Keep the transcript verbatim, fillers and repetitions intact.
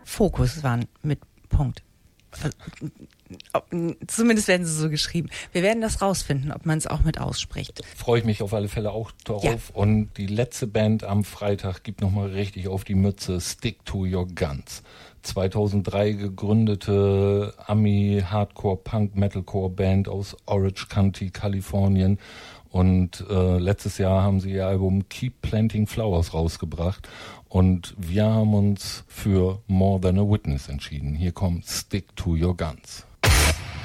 Fokus waren mit Punkt. Zumindest werden sie so geschrieben. Wir werden das rausfinden, ob man es auch mit ausspricht. Freue ich mich auf alle Fälle auch darauf. Ja. Und die letzte Band am Freitag gibt nochmal richtig auf die Mütze. Stick to Your Guns. zweitausenddrei gegründete Ami-Hardcore-Punk-Metalcore-Band aus Orange County, Kalifornien. Und äh, letztes Jahr haben sie ihr Album Keep Planting Flowers rausgebracht. Und wir haben uns für More Than a Witness entschieden. Hier kommt Stick to Your Guns.